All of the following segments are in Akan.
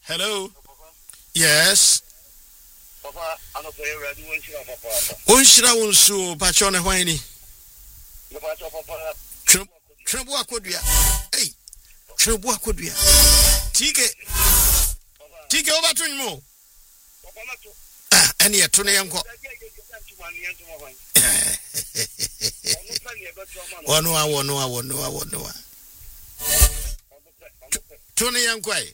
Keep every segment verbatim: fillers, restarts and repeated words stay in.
Hello. Yes. Papa, I don't pay ready when she have a papa. Onshira wonsu pachone hwani. You pass up papa. Trembo akodua. Hey. Trembo akodua. Tike. Tike over to mo. Papa mato. Ah, ene ye to ne yanko. Ono a wono a wono a wono a. To ne yanko ai.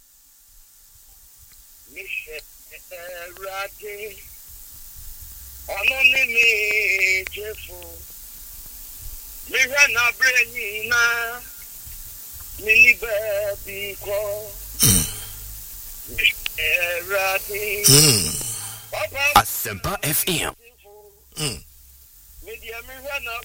Rade ono ni mi jefu mi ra na breni na mi ni baby ko Rade Asempa F M mi dia mi ra na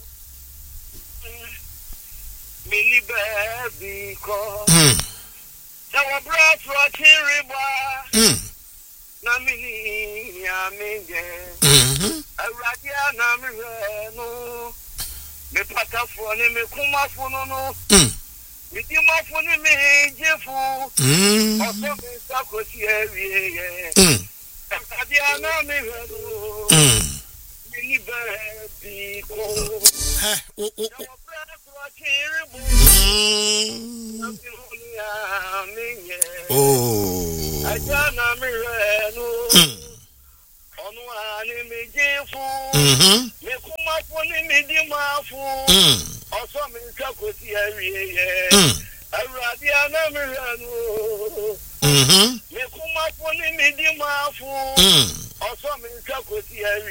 mi ni baby ko na wa bra for tiriba na mini ya minge Mhm. awradia na mre no me patafo ni me kumafo no no Mm. me dimafo ni me jefu Mm. oso me sakosi ewie ye Mm. awradia na mre no Mm. mini baby ko Ha, o o. na obra so chiribu Mm. na mini ya minge Oh. aja na mre no Mm. onu ani me jefu Mhm. me kumafo ni me dimafo Mm. oso me sakosi ewie ye Mm. awrade ana me hanu Mhm. me kumafo ni me dimafo Mm. oso me sakosi ewie